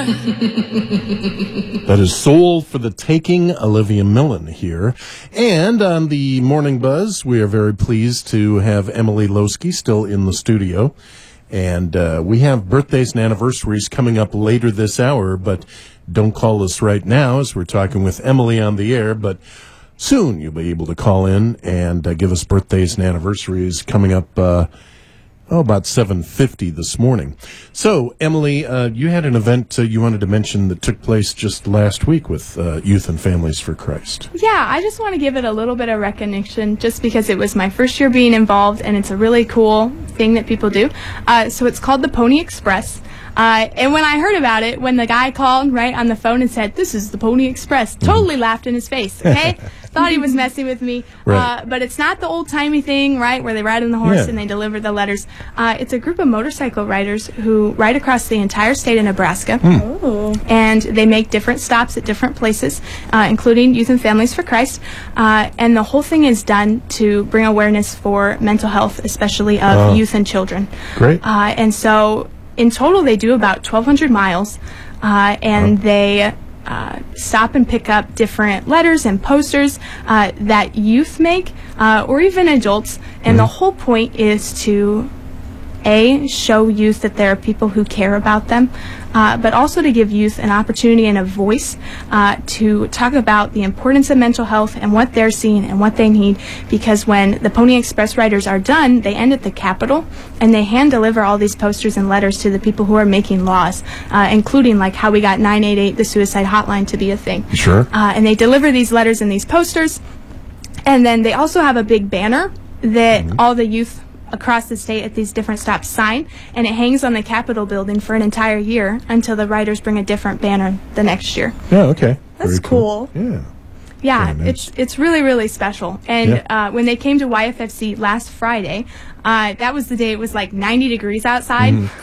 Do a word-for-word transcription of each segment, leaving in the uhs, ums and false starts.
That is Soul for the Taking, Olivia Millen here. And on the Morning Buzz, we are very pleased to have Emily Losky still in the studio. And uh, we have birthdays and anniversaries coming up later this hour, but don't call us right now as we're talking with Emily on the air. But soon you'll be able to call in and uh, give us birthdays and anniversaries coming up uh Oh, about seven fifty this morning. So, Emily, uh, you had an event uh, you wanted to mention that took place just last week with uh, Youth and Families for Christ. Yeah, I just want to give it a little bit of recognition just because it was my first year being involved, and it's a really cool thing that people do. Uh, so it's called the Pony Express. Uh, and when I heard about it, when the guy called right on the phone and said, "This is the Pony Express," totally mm-hmm. laughed in his face, okay? Thought he was messing with me. Right. Uh, but it's not the old-timey thing, right, where they ride on the horse yeah. and they deliver the letters. Uh, it's a group of motorcycle riders who ride across the entire state of Nebraska. Mm. Oh. And they make different stops at different places, uh, including Youth and Families for Christ. Uh, and the whole thing is done to bring awareness for mental health, especially of uh, youth and children. Great. Uh, and so in total, they do about twelve hundred miles, uh, and oh. they uh, stop and pick up different letters and posters uh, that youth make, uh, or even adults. And mm-hmm. the whole point is to, A, show youth that there are people who care about them, uh, but also to give youth an opportunity and a voice uh, to talk about the importance of mental health and what they're seeing and what they need. Because when the Pony Express riders are done, they end at the Capitol and they hand deliver all these posters and letters to the people who are making laws, uh, including like how we got nine eight eight, the suicide hotline, to be a thing. Sure. Uh, and they deliver these letters and these posters, and then they also have a big banner that mm-hmm. all the youth across the state at these different stops sign, and it hangs on the Capitol building for an entire year until the writers bring a different banner the next year. Yeah, okay. That's Very cool. cool. Yeah. Yeah, nice. it's it's really, really special. And yeah. uh, when they came to Y F F C last Friday, uh, that was the day it was like ninety degrees outside. Mm.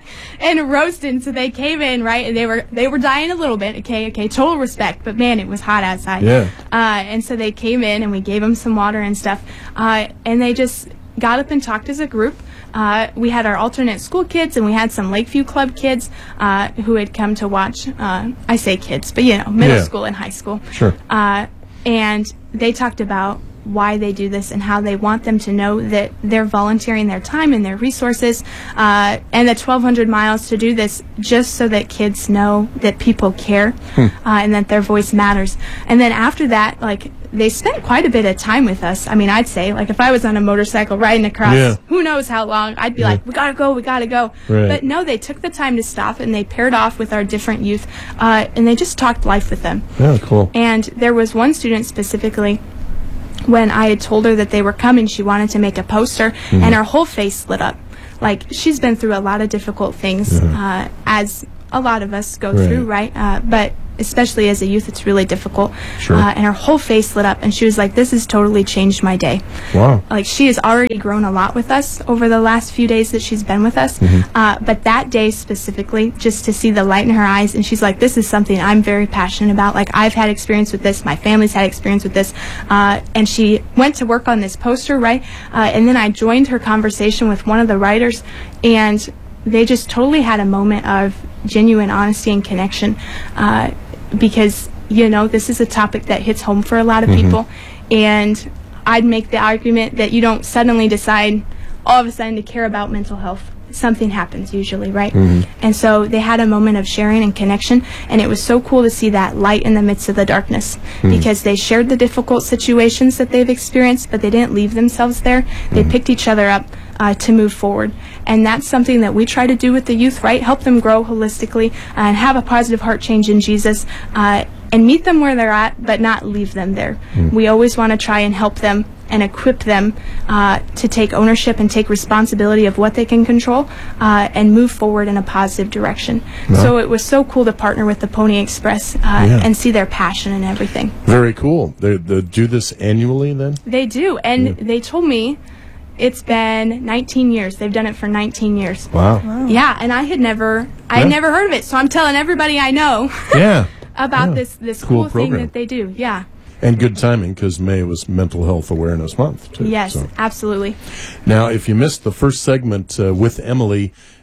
And roasting, so they came in, right, and they were they were dying a little bit, okay, okay, total respect, but man, it was hot outside. Yeah. Uh, and so they came in, and we gave them some water and stuff, uh, and they just got up and talked as a group. Uh, we had our alternate school kids, and we had some Lakeview Club kids uh, who had come to watch, uh, I say kids, but, you know, middle yeah. school and high school. Sure. Uh, and they talked about why they do this and how they want them to know that they're volunteering their time and their resources uh, and the twelve hundred miles to do this just so that kids know that people care hmm. uh, and that their voice matters. And then after that, like, they spent quite a bit of time with us. I mean, I'd say, like, if I was on a motorcycle riding across yeah. who knows how long, I'd be yeah. like, we gotta go, we gotta go. Right. But no, they took the time to stop, and they paired off with our different youth, uh, and they just talked life with them. Yeah, cool. And there was one student specifically, when I had told her that they were coming, she wanted to make a poster, mm-hmm. and her whole face lit up. Like, she's been through a lot of difficult things, yeah. uh, as a lot of us go right. through, right? Uh, but especially as a youth, it's really difficult. Sure. Uh, and her whole face lit up, and she was like, "This has totally changed my day." Wow. Like, she has already grown a lot with us over the last few days that she's been with us. Mm-hmm. Uh, but that day specifically, just to see the light in her eyes, and she's like, "This is something I'm very passionate about. Like, I've had experience with this. My family's had experience with this." Uh, and she went to work on this poster, right? Uh, and then I joined her conversation with one of the writers, and they just totally had a moment of genuine honesty and connection, uh, because, you know, this is a topic that hits home for a lot of mm-hmm. people. And I'd make the argument that you don't suddenly decide all of a sudden to care about mental health. Something happens usually, right? Mm-hmm. And so they had a moment of sharing and connection, and it was so cool to see that light in the midst of the darkness, mm-hmm. because they shared the difficult situations that they've experienced, but they didn't leave themselves there. They mm-hmm. picked each other up uh, to move forward. And that's something that we try to do with the youth, right? Help them grow holistically and have a positive heart change in Jesus, uh, and meet them where they're at, but not leave them there. Mm-hmm. We always want to try and help them and equip them uh, to take ownership and take responsibility of what they can control, uh, and move forward in a positive direction. Wow. So it was so cool to partner with the Pony Express uh, yeah. and see their passion and everything. Very cool. They, they do this annually then? They do, and yeah. they told me it's been nineteen years. They've done it for nineteen years. Wow. wow. Yeah, and I had never, I had yeah. never heard of it, so I'm telling everybody I know yeah. about yeah. this, this cool, cool program. thing that they do. Yeah. And good timing, because May was Mental Health Awareness Month, too. Yes, so. absolutely. Now, if you missed the first segment uh, with Emily,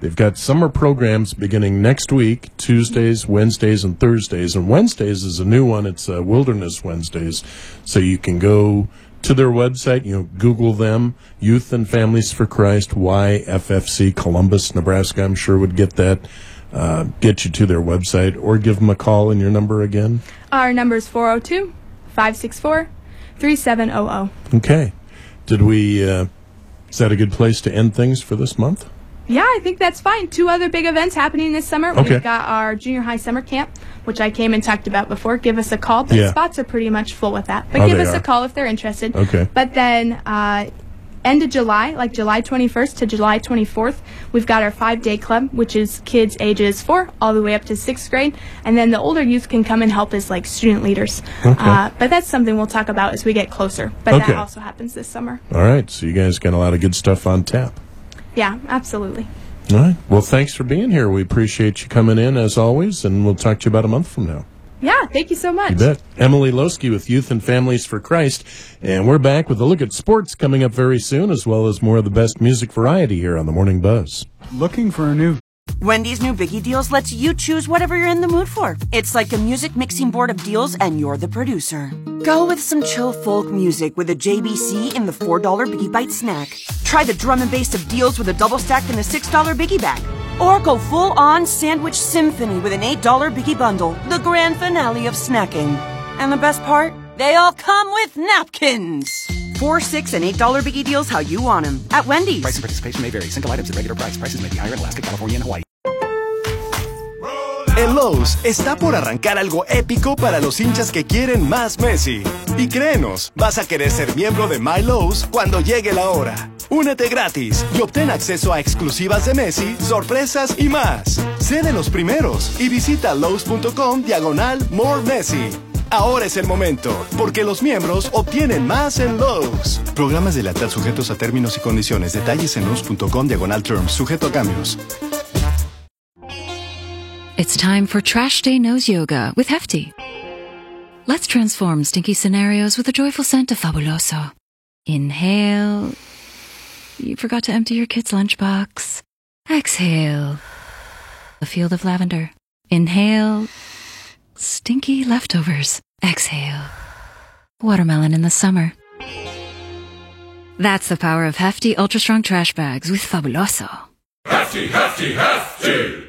They've got summer programs beginning next week, Tuesdays, Wednesdays, and Thursdays. And Wednesdays is a new one. It's uh, Wilderness Wednesdays. So you can go to their website, you know, Google them, Youth and Families for Christ, Y F F C, Columbus, Nebraska. I'm sure would get that, uh, get you to their website, or give them a call. And your number again? Our number is four oh two, five six four, three seven zero zero. Okay. Did we, uh, is that a good place to end things for this month? Yeah, I think that's fine. Two other big events happening this summer. Okay. We've got our junior high summer camp, which I came and talked about before. Give us a call. The Yeah. spots are pretty much full with that. But Oh, give they us are. a call if they're interested. Okay. But then uh, end of July, like July twenty-first to July twenty-fourth, we've got our five-day club, which is kids ages four all the way up to sixth grade. And then the older youth can come and help as like student leaders. Okay. Uh, but that's something we'll talk about as we get closer. But Okay. that also happens this summer. All right. So you guys got a lot of good stuff on tap. Yeah, absolutely. All right. Well, thanks for being here. We appreciate you coming in, as always, and we'll talk to you about a month from now. Yeah, thank you so much. You bet. Emily Losky with Youth and Families for Christ. And we're back with a look at sports coming up very soon, as well as more of the best music variety here on the Morning Buzz. Looking for a new... Wendy's new Biggie Deals lets you choose whatever you're in the mood for. It's like a music mixing board of deals, and you're the producer. Go with some chill folk music with a J B C in the four dollar Biggie Bite snack. Try the drum and bass of deals with a double stack in the six dollar Biggie bag. Or go full-on sandwich symphony with an eight dollar Biggie bundle, the grand finale of snacking. And the best part? They all come with napkins. Four, six, and eight dollar Biggie Deals how you want them at Wendy's. Price and participation may vary. Single items at regular price. Prices may be higher in Alaska, California, and Hawaii. En Lowe's está por arrancar algo épico para los hinchas que quieren más Messi. Y créenos, vas a querer ser miembro de My Lowe's cuando llegue la hora. Únete gratis y obtén acceso a exclusivas de Messi, sorpresas y más. Sé de los primeros y visita Lowe's.com diagonal More Messi. Ahora es el momento, porque los miembros obtienen más en Lowe's. Programas de lealtad sujetos a términos y condiciones. Detalles en Lowe's.com diagonal terms. Sujeto a cambios. It's time for Trash Day Nose Yoga with Hefty. Let's transform stinky scenarios with a joyful scent of Fabuloso. Inhale. You forgot to empty your kid's lunchbox. Exhale. A field of lavender. Inhale. Stinky leftovers. Exhale. Watermelon in the summer. That's the power of Hefty Ultra Strong Trash Bags with Fabuloso. Hefty, hefty, hefty!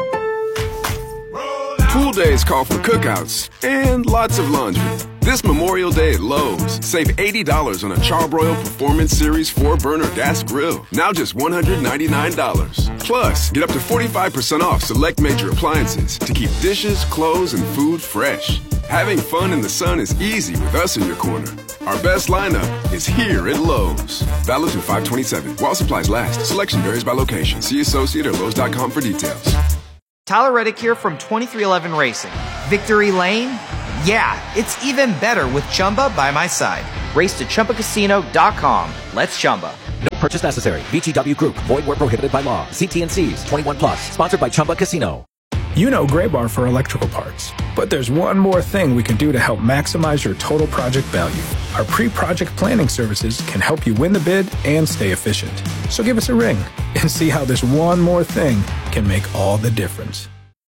Pool days call for cookouts and lots of laundry. This Memorial Day at Lowe's, save eighty dollars on a Charbroil Performance Series four burner gas grill. Now just one hundred ninety-nine dollars. Plus, get up to forty-five percent off select major appliances to keep dishes, clothes, and food fresh. Having fun in the sun is easy with us in your corner. Our best lineup is here at Lowe's. Valid through five twenty-seven. While supplies last. Selection varies by location. See associate or Lowe's dot com for details. Tyler Reddick here from twenty-three eleven Racing. Victory Lane? Yeah, it's even better with Chumba by my side. Race to Chumba Casino dot com. Let's Chumba. No purchase necessary. V G W Group. Void where prohibited by law. See T and C's. twenty-one plus. Sponsored by Chumba Casino. You know Gray Bar for electrical parts. But there's one more thing we can do to help maximize your total project value. Our pre-project planning services can help you win the bid and stay efficient. So give us a ring and see how this one more thing can make all the difference.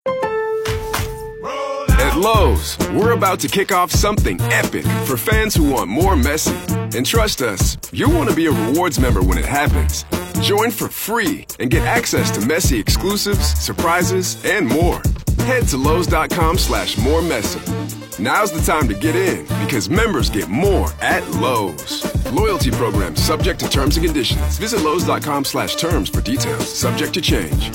At Lowe's, we're about to kick off something epic for fans who want more Messi. And trust us, you'll want to be a rewards member when it happens. Join for free and get access to Messi exclusives, surprises, and more. Head to Lowe's.com slash more Messi. Now's the time to get in because members get more at Lowe's. Loyalty program subject to terms and conditions. Visit Lowe's.com slash terms for details. Subject to change.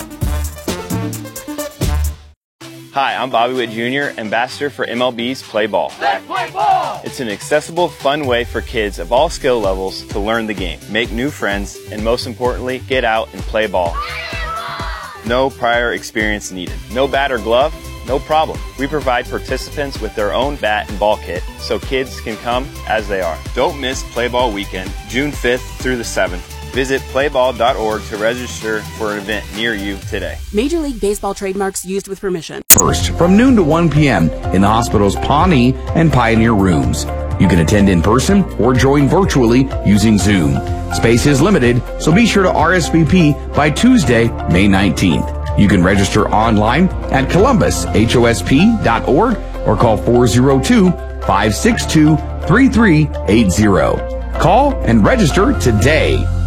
Hi, I'm Bobby Witt Junior, ambassador for M L B's Play Ball. Let's play ball! It's an accessible, fun way for kids of all skill levels to learn the game, make new friends, and most importantly, get out and play ball. No prior experience needed. No bat or glove? No problem. We provide participants with their own bat and ball kit so kids can come as they are. Don't miss Play Ball Weekend, June fifth through the seventh. Visit play ball dot org to register for an event near you today. Major League Baseball trademarks used with permission. First, from noon to one p.m. in the hospital's Pawnee and Pioneer rooms. You can attend in person or join virtually using Zoom. Space is limited, so be sure to R S V P by Tuesday, May nineteenth. You can register online at columbus h o s p dot org or call four oh two, five six two, three three eight zero. Call and register today.